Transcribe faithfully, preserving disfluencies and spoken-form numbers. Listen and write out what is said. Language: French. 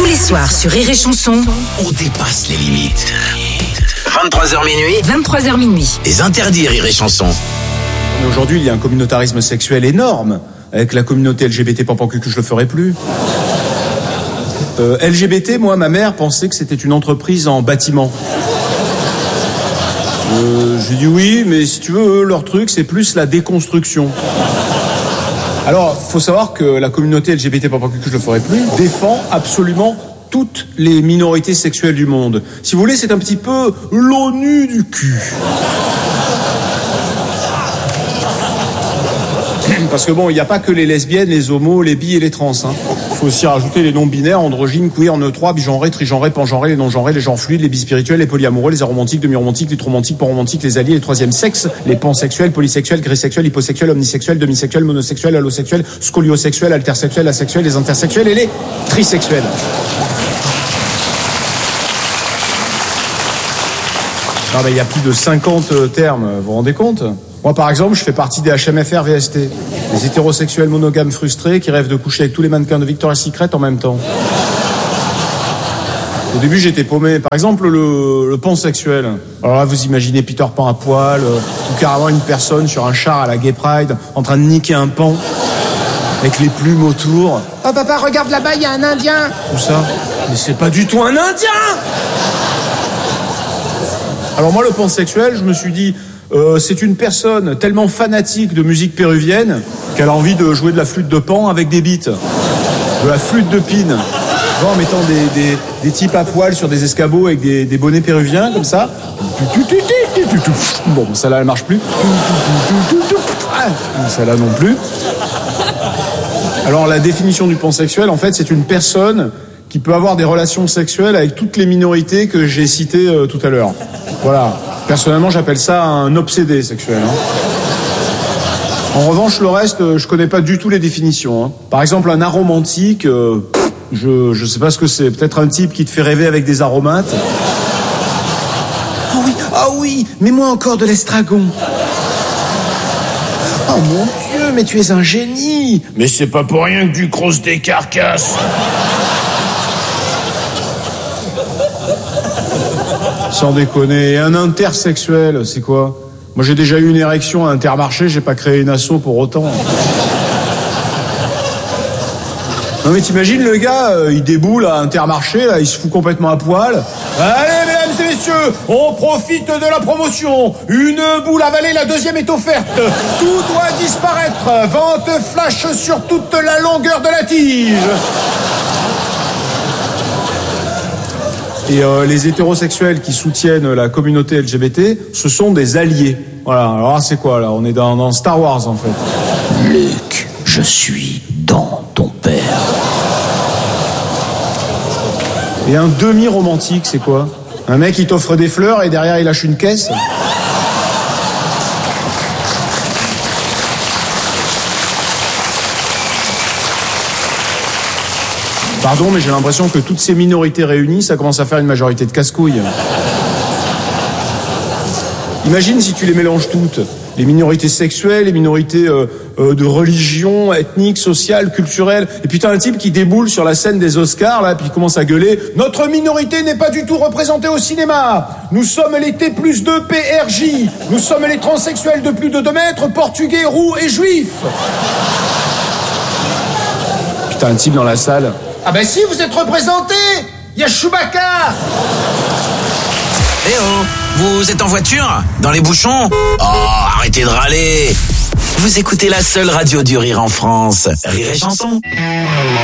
Tous les soirs sur Rire et Chanson, on dépasse les limites. vingt-trois heures minuit. vingt-trois heures minuit. Les interdits Rire et Chanson. Aujourd'hui, il y a un communautarisme sexuel énorme. Avec la communauté L G B T, pas que je le ferai plus. Euh, L G B T, moi, ma mère pensait que c'était une entreprise en bâtiment. Euh, j'ai dit oui, mais si tu veux, eux, leur truc, c'est plus la déconstruction. Alors, faut savoir que la communauté L G B T, pas que je le ferai plus, défend absolument toutes les minorités sexuelles du monde. Si vous voulez, c'est un petit peu l'ONU du cul. Parce que bon, il n'y a pas que les lesbiennes, les homos, les bi et les trans. Il hein. faut aussi rajouter les non-binaires, androgynes, queer, neutres, bigenrés, trigenrés, pangenrés, les non-genrés, les genres fluides, les bispirituels, les polyamoureux, les aromantiques, demi-romantiques, les tromantiques, panromantiques, les alliés, les troisièmes sexes, les pansexuels, polysexuels, grisexuels, hyposexuels, omnisexuels, demisexuels, monosexuels, allosexuels, scoliosexuels, intersexuels, asexuels, les intersexuels et les trisexuels. Ah ben, il y a plus de cinquante termes, vous vous rendez compte ? Moi, par exemple, je fais partie des H M F R V S T, les hétérosexuels monogames frustrés qui rêvent de coucher avec tous les mannequins de Victoria's Secret en même temps. Au début, j'étais paumé. Par exemple, le, le pansexuel. Alors là, vous imaginez Peter Pan à poil, euh, ou carrément une personne sur un char à la Gay Pride, en train de niquer un pan, avec les plumes autour. Oh papa, regarde là-bas, il y a un Indien. Tout ça. Mais c'est pas du tout un Indien. Alors moi, le pansexuel, je me suis dit... Euh, c'est une personne tellement fanatique de musique péruvienne qu'elle a envie de jouer de la flûte de pan avec des beats. De la flûte de pine. Genre en mettant des, des, des types à poil sur des escabeaux avec des, des bonnets péruviens, comme ça. Bon, celle-là, elle marche plus. Celle-là non plus. Alors, la définition du pansexuel, en fait, c'est une personne qui peut avoir des relations sexuelles avec toutes les minorités que j'ai citées euh, tout à l'heure. Voilà. Personnellement, j'appelle ça un obsédé sexuel. Hein. En revanche, le reste, je connais pas du tout les définitions. Hein. Par exemple, un aromantique, euh, je je sais pas ce que c'est. Peut-être un type qui te fait rêver avec des aromates. Ah oui, ah oui, mets-moi encore de l'estragon. Oh mon Dieu, mais tu es un génie. Mais c'est pas pour rien que tu crosses des carcasses. Sans déconner. Et un intersexuel, c'est quoi ? Moi, j'ai déjà eu une érection à Intermarché, j'ai pas créé une asso pour autant. Non mais t'imagines le gars, euh, il déboule à Intermarché, là, il se fout complètement à poil. Allez, mesdames et messieurs, on profite de la promotion. Une boule avalée, la deuxième est offerte. Tout doit disparaître. Vente flash sur toute la longueur de la tige. Et euh, les hétérosexuels qui soutiennent la communauté L G B T, ce sont des alliés. Voilà, alors c'est quoi là ? On est dans, dans Star Wars en fait. Luke, je suis dans ton père. Et un demi-romantique, c'est quoi ? Un mec qui t'offre des fleurs et derrière il lâche une caisse ? Pardon, mais j'ai l'impression que toutes ces minorités réunies, ça commence à faire une majorité de casse-couilles. Imagine si tu les mélanges toutes. Les minorités sexuelles, les minorités euh, euh, de religion, ethnique, sociale, culturelle. Et puis t'as un type qui déboule sur la scène des Oscars, là, puis il commence à gueuler « Notre minorité n'est pas du tout représentée au cinéma. Nous sommes les T plus deux P R J. Nous sommes les transsexuels de plus de deux mètres, portugais, roux et juifs. » Puis t'as un type dans la salle. Ah ben si, vous êtes représentés. Il y a Chewbacca. Eh oh, vous êtes en voiture ? Dans les bouchons ? Oh, arrêtez de râler. Vous écoutez la seule radio du rire en France. Rire et Chanson.